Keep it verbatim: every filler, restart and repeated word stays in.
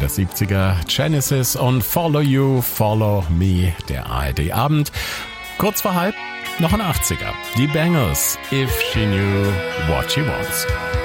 der siebziger. Genesis und Follow You, Follow Me, der A R D-Abend. Kurz vor halb noch ein achtziger. Die Bangles, If She Knew What She Wants.